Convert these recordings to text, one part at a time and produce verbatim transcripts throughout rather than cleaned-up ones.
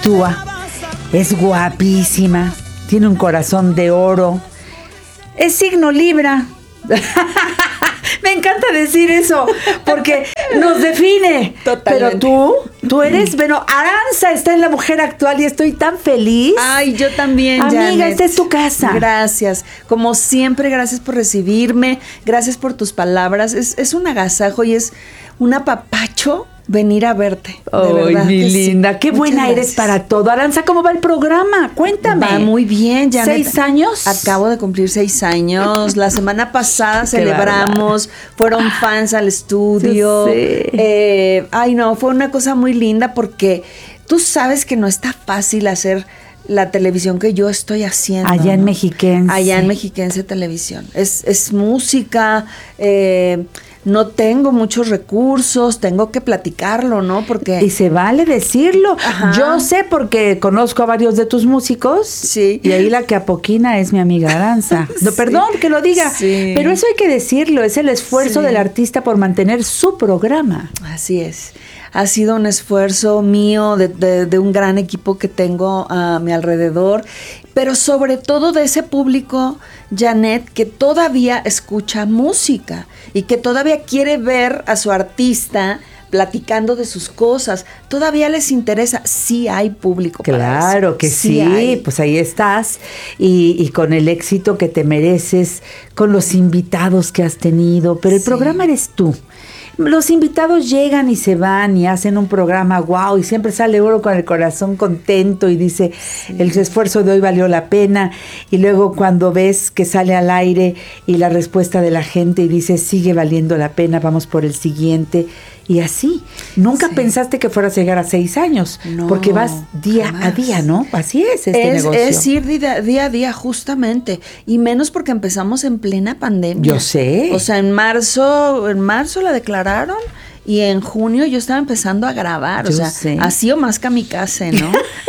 actúa, es guapísima, tiene un corazón de oro, es signo Libra. Me encanta decir eso, porque nos define. Totalmente. Pero tú, tú eres, bueno, Aranza está en La Mujer Actual y estoy tan feliz. Ay, yo también, Amiga, Janet. esta es tu casa. Gracias. Como siempre, gracias por recibirme, gracias por tus palabras. Es, es un agasajo y es un apapacho venir a verte. De Ay, verdad mi que sí. linda, qué Muchas buena eres gracias. para todo. Aranza, ¿cómo va el programa? Cuéntame. Va muy bien, Janet. ¿Seis años? Acabo de cumplir seis años. La semana pasada Qué celebramos, fueron fans al estudio. Yo sé. Eh, ay, no, fue una cosa muy linda porque tú sabes que no está fácil hacer la televisión que yo estoy haciendo. Allá en ¿no? Mexiquense. Allá en Mexiquense Televisión. Es, es música, eh, no tengo muchos recursos, tengo que platicarlo, ¿no? Porque... Y se vale decirlo. Ajá. Yo sé porque conozco a varios de tus músicos. Sí. Y ahí la que apoquina es mi amiga Aranza. No, Sí. perdón que lo diga. Sí. Pero eso hay que decirlo. Es el esfuerzo Sí. del artista por mantener su programa. Así es. Ha sido un esfuerzo mío, de, de, de un gran equipo que tengo a mi alrededor, pero sobre todo de ese público, Janet, que todavía escucha música y que todavía quiere ver a su artista platicando de sus cosas. Todavía les interesa. Sí hay público para eso. Claro que sí, hay. pues ahí estás. Y, y con el éxito que te mereces, con los invitados que has tenido. Pero el Sí. programa eres tú. Los invitados llegan y se van y hacen un programa wow y siempre sale uno con el corazón contento y dice sí. El esfuerzo de hoy valió la pena, y luego cuando ves que sale al aire y la respuesta de la gente y dice sigue valiendo la pena, vamos por el siguiente, y así. Nunca sí. pensaste que fueras a llegar a seis años, no, porque vas día jamás. a día, ¿no? Así es este es, negocio. Es ir día, día a día justamente, y menos porque empezamos en plena pandemia. Yo sé. O sea, en marzo, en marzo la declararon y en junio yo estaba empezando a grabar. Yo o sea, sé. así o más kamikaze, ¿no?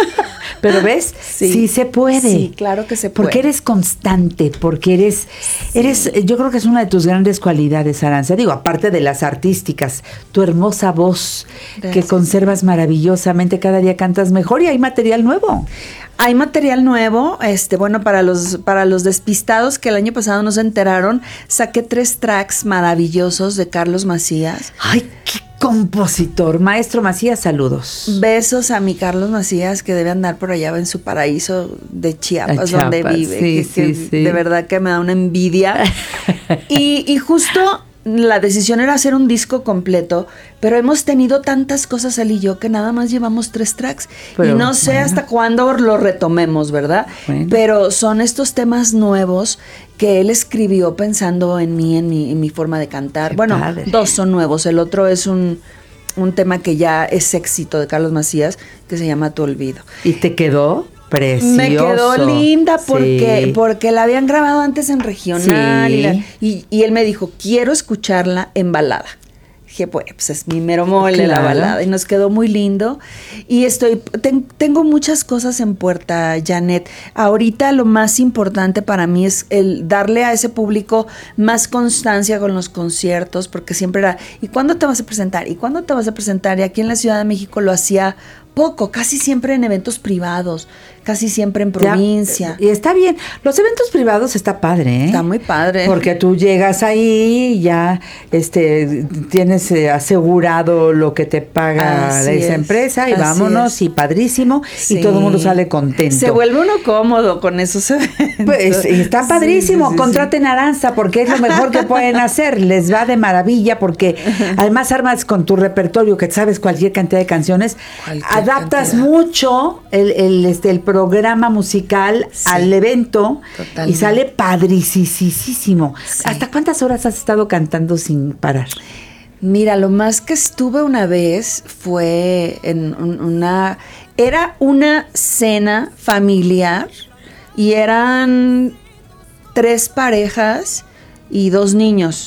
Pero ves, sí. sí se puede. Sí, claro que se puede. Porque eres constante, porque eres, sí. eres, yo creo que es una de tus grandes cualidades, Aranza. Digo, aparte de las artísticas, tu hermosa voz Gracias. Que conservas maravillosamente, cada día cantas mejor y hay material nuevo. Hay material nuevo, este, bueno, para los, para los despistados que el año pasado no se enteraron, saqué tres tracks maravillosos de Carlos Macías. ¡Ay, qué compositor! Maestro Macías, saludos. Besos a mi Carlos Macías, que debe andar por allá en su paraíso de Chiapas, Chiapas donde vive. Sí, que, sí, que sí. De verdad que me da una envidia. y, y justo la decisión era hacer un disco completo, pero hemos tenido tantas cosas él y yo que nada más llevamos tres tracks. Pero, y no sé bueno. hasta cuándo lo retomemos, ¿verdad? Bueno. Pero son estos temas nuevos que él escribió pensando en mí, en mi, en mi forma de cantar. Qué bueno, padre. Dos son nuevos. El otro es un, un tema que ya es éxito de Carlos Macías, que se llama Tu Olvido. ¿Y te quedó? Precioso. Me quedó linda porque, sí. porque la habían grabado antes en regional sí. y, la, y, y él me dijo, quiero escucharla en balada. Dije, pues, pues es mi mero mole claro. la balada, y nos quedó muy lindo. Y estoy, ten, tengo muchas cosas en puerta, Janet. Ahorita lo más importante para mí es el darle a ese público más constancia con los conciertos, porque siempre era, ¿y cuándo te vas a presentar? ¿Y cuándo te vas a presentar? Y aquí en la Ciudad de México lo hacía poco, casi siempre en eventos privados, casi siempre en provincia. Ya, y está bien, los eventos privados está padre, ¿eh? Está muy padre. Porque tú llegas ahí y ya este, tienes eh, asegurado lo que te paga así esa es, empresa y vámonos es. Y padrísimo sí. Y todo el mundo sale contento. Se vuelve uno cómodo con esos eventos. Pues está padrísimo, sí, sí, contraten sí. Aranza porque es lo mejor que pueden hacer, les va de maravilla porque además armas con tu repertorio que sabes cualquier cantidad de canciones, cualquier adaptas cantidad. Mucho el, el, este, el programa musical sí, al evento totalmente. Y sale padricísimo. Sí. ¿Hasta cuántas horas has estado cantando sin parar? Mira, lo más que estuve una vez fue en una... Era una cena familiar y eran tres parejas y dos niños.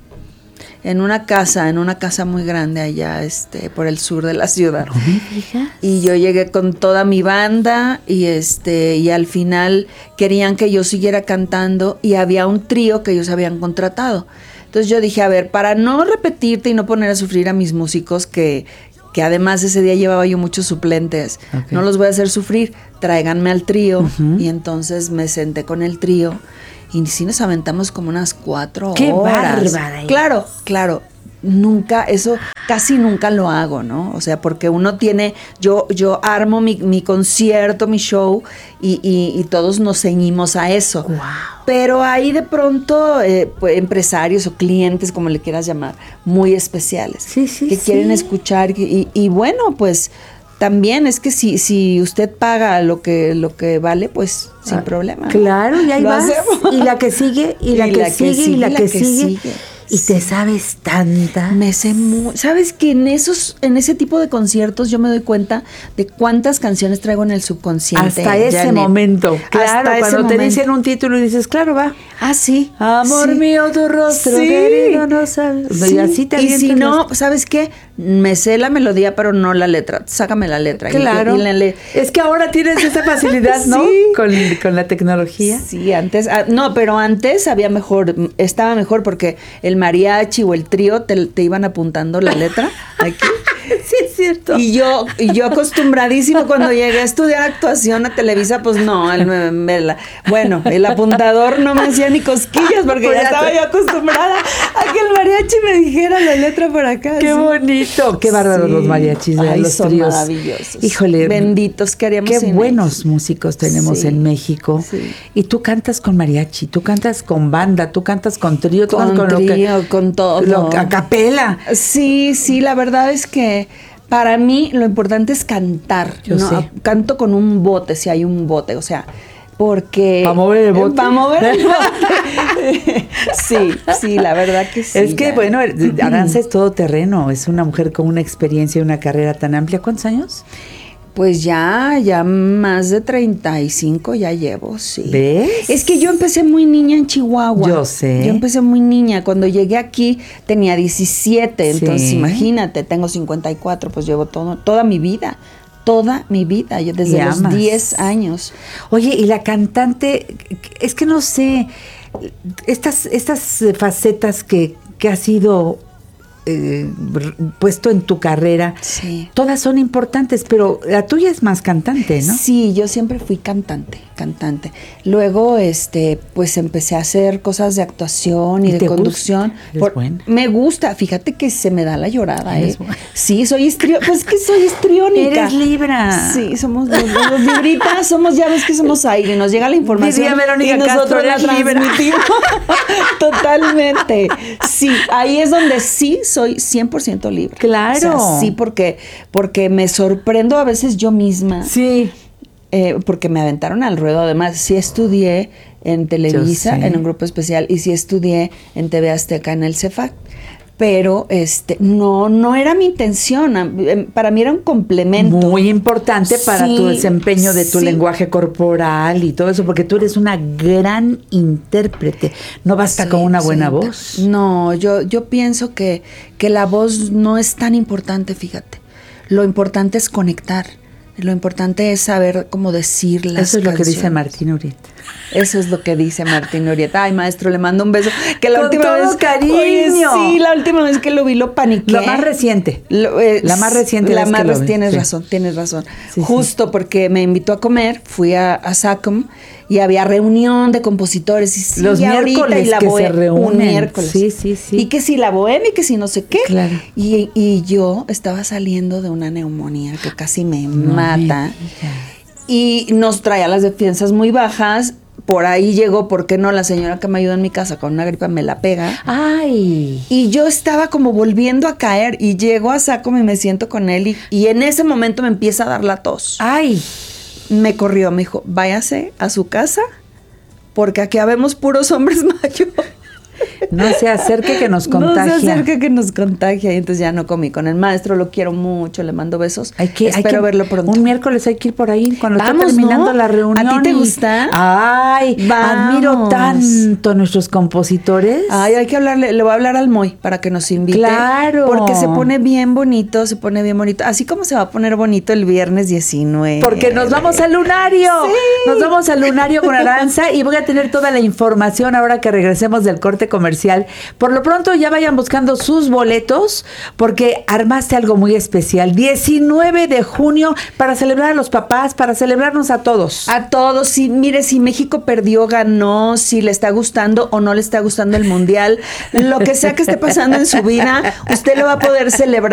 En una casa, en una casa muy grande allá, este, por el sur de la ciudad. ¿No me digas? Y yo llegué con toda mi banda y este, y al final querían que yo siguiera cantando y había un trío que ellos habían contratado. Entonces yo dije, a ver, para no repetirte y no poner a sufrir a mis músicos que que además ese día llevaba yo muchos suplentes. Okay. No los voy a hacer sufrir, tráiganme al trío. Uh-huh. Y entonces me senté con el trío y sí nos aventamos como unas cuatro ¡Qué horas. ¡Qué bárbara! Claro, claro. Nunca, eso casi nunca lo hago, ¿no? O sea, porque uno tiene, yo, yo armo mi, mi concierto, mi show, y, y, y todos nos ceñimos a eso. Wow. Pero hay de pronto eh, pues, empresarios o clientes, como le quieras llamar, muy especiales, sí, sí, que sí. quieren escuchar, y, y bueno, pues también es que si, si usted paga lo que, lo que vale, pues ah, sin problema. Claro, y ahí lo vas. Hacemos. Y la que sigue, y, y la, que, la sigue, que sigue, y la, la que, que sigue. sigue. Y te sabes tanta. Me sé muy. ¿Sabes que en esos, en ese tipo de conciertos yo me doy cuenta de cuántas canciones traigo en el subconsciente? Hasta ese Janet. momento. Claro, Hasta cuando ese te momento. dicen un título y dices, claro, va. Ah, sí. Amor sí. mío, tu rostro sí. querido, no sabes. Sí. Y así te Y si no, los... ¿sabes qué? Me sé la melodía, pero no la letra. Sácame la letra. Claro. Y, y la le... Es que ahora tienes esa facilidad, ¿no? Sí. Con, con la tecnología. Sí, antes. Ah, no, pero antes había mejor. Estaba mejor porque el mariachi o el trío te, te iban apuntando la letra aquí. Sí, es cierto. Y yo, y yo acostumbradísimo cuando llegué a estudiar actuación a Televisa, pues no, el, el, bueno, el apuntador no me hacía ni cosquillas porque pues ya estaba te... yo acostumbrada a que el mariachi me dijera la letra por acá. Qué ¿sí? bonito, qué bárbaros sí. los mariachis, Ay, los son tríos. Maravillosos. Híjole. Benditos que haríamos. Qué buenos ellos. músicos tenemos sí. en México. Sí. Y tú cantas con mariachi, tú cantas con banda, tú cantas con trío, tú con cantas con trío, lo que, con todo. Lo, a capela. Sí, sí, la verdad es que para mí lo importante es cantar. Yo ¿no? sé. Canto con un bote, si hay un bote, o sea, porque... ¿Para mover el bote? Para mover el bote. Sí, sí, la verdad que sí. Es que, ya. bueno, Arantxa es todoterreno, es una mujer con una experiencia y una carrera tan amplia. ¿Cuántos años? Pues ya, ya más de treinta y cinco ya llevo, sí. ¿Ves? Es que yo empecé muy niña en Chihuahua. Yo sé. Yo empecé muy niña. Cuando llegué aquí tenía diecisiete, sí. Entonces imagínate, tengo cincuenta y cuatro, pues llevo todo, toda mi vida. Toda mi vida, yo desde y los amas. diez años. Oye, y la cantante, es que no sé, estas, estas facetas que, que has ido eh, puesto en tu carrera, sí. todas son importantes, pero la tuya es más cantante, ¿no? Sí, yo siempre fui cantante, cantante. Luego, este, pues empecé a hacer cosas de actuación y, ¿Y de te conducción. Gusta? Por, buena. Me gusta, fíjate que se me da la llorada, ¿eh? Buena. Sí, soy histriónica, pues que soy histriónica. Eres Libra. Sí, somos los, los libritas, somos, ya ves que somos aire, nos llega la información Diría Verónica y nosotros Castro, la transmitimos. Totalmente. Sí, ahí es donde sí soy cien por ciento libre. Claro. O sea, sí, porque, porque me sorprendo a veces yo misma. Sí. Eh, porque me aventaron al ruedo. Además, sí estudié en Televisa, en un grupo especial, y sí estudié en T V Azteca, en el CEFAC. Pero este no no era mi intención, para mí era un complemento. Muy importante para sí, tu desempeño de tu sí. lenguaje corporal y todo eso, porque tú eres una gran intérprete. No basta sí, con una buena sí, voz. No, yo, yo pienso que, que la voz no es tan importante, fíjate. Lo importante es conectar. Lo importante es saber cómo decir las Eso es canciones. lo que dice Martín Urieta. Eso es lo que dice Martín Urieta. Ay, maestro, le mando un beso. Que la Con última todo vez, cariño. Oye, sí, la última vez que lo vi lo paniqué. La más reciente. Lo, eh, la más reciente. La vez más que lo reciente. vi. Tienes sí. razón, tienes razón. Sí, Justo sí. porque me invitó a comer, fui a, a SACOM y había reunión de compositores. Y sí, Los miércoles y la que bohe- se reúnen. Un miércoles. Sí, sí, sí. Y que si la bohemia y que si no sé qué. Claro. Y, y yo estaba saliendo de una neumonía que casi me no mata. Me y nos traía las defensas muy bajas. Por ahí llegó, ¿por qué no? La señora que me ayudó en mi casa con una gripa me la pega. Ay. Y yo estaba como volviendo a caer y llego a SACOM y me siento con él y, y en ese momento me empieza a dar la tos. Ay. Me corrió, me dijo, váyase a su casa porque aquí habemos puros hombres mayores. No se acerque que nos contagia. No se acerque que nos contagia. Y entonces ya no comí con el maestro, lo quiero mucho, le mando besos. Hay que, Espero hay que, verlo pronto. Un miércoles hay que ir por ahí cuando Vamos, está terminando ¿no? la reunión. ¿A ti te y, gusta? Ay, Vamos. admiro tanto a nuestros compositores. Ay, hay que hablarle, le voy a hablar al Moy para que nos invite. Claro. Porque se pone bien bonito, se pone bien bonito. Así como se va a poner bonito el viernes diecinueve. Porque nos vamos al lunario. Sí. Nos vamos al lunario con Arantxa y voy a tener toda la información ahora que regresemos del corte comercial. especial. Por lo pronto ya vayan buscando sus boletos porque armaste algo muy especial. diecinueve de junio para celebrar a los papás, para celebrarnos a todos. A todos, sí, mire, si México perdió, ganó, si le está gustando o no le está gustando el mundial, lo que sea que esté pasando en su vida, usted lo va a poder celebrar